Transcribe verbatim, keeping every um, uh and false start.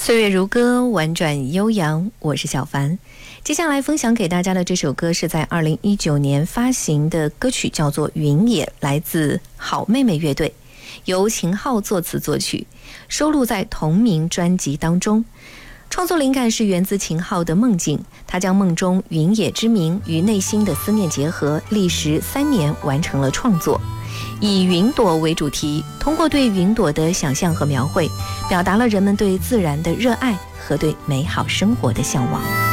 岁月如歌，婉转悠扬，我是小凡。接下来分享给大家的这首歌是在二零一九年发行的歌曲，叫做《云野》，来自好妹妹乐队，由秦昊作词作曲，收录在同名专辑当中。创作灵感是源自秦昊的梦境，他将梦中云野之名与内心的思念结合，历时三年完成了创作。以云朵为主题，通过对云朵的想象和描绘，表达了人们对自然的热爱和对美好生活的向往。